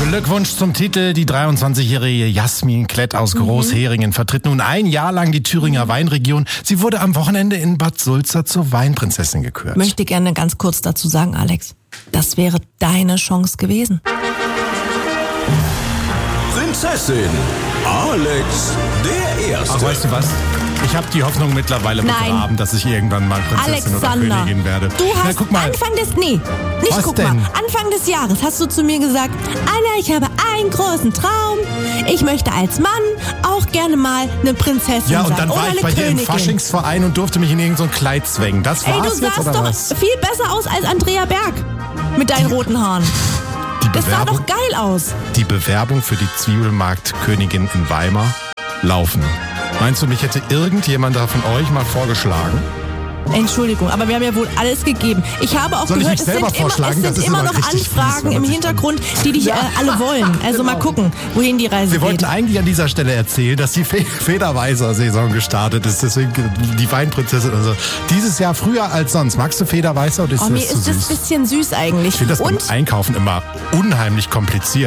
Glückwunsch zum Titel. Die 23-jährige Jasmin Klett aus Großheringen vertritt nun ein Jahr lang die Thüringer Weinregion. Sie wurde am Wochenende in Bad Sulza zur Weinprinzessin gekürt. Möchte gerne ganz kurz dazu sagen, Alex. Das wäre deine Chance gewesen. Prinzessin Alex der Erste. Ach, weißt du was? Ich habe die Hoffnung mittlerweile begraben, dass ich irgendwann mal Prinzessin Alexander, oder Königin werde. Du hast guck mal. Anfang des Jahres hast du zu mir gesagt, Anna, ich habe einen großen Traum. Ich möchte als Mann auch gerne mal eine Prinzessin sein. Ja, und dann oder war ich eine bei dir im Königin. Faschingsverein und durfte mich in irgendein Kleid zwängen. Das war's du jetzt, sahst oder doch was? viel besser aus als Andrea Berg mit deinen roten Haaren. Das sah doch geil aus. Die Bewerbung für die Zwiebelmarktkönigin in Weimar laufen. Meinst du, mich hätte irgendjemand da von euch mal vorgeschlagen? Entschuldigung, aber wir haben ja wohl alles gegeben. Ich habe auch Soll ich gehört, mich selber vorschlagen? es sind immer noch richtig Anfragen fies, wenn im man sich Hintergrund, die dich alle wollen. Also mal gucken, wohin die Reise Wir geht. wollten eigentlich an dieser Stelle erzählen, dass die Federweißer-Saison gestartet ist. Deswegen die Weinprinzessin und so. Dieses Jahr früher als sonst. Magst du Federweißer oder ist Mir das zu ist das süß? ein bisschen süß eigentlich. Ich finde das beim Und Einkaufen immer unheimlich kompliziert.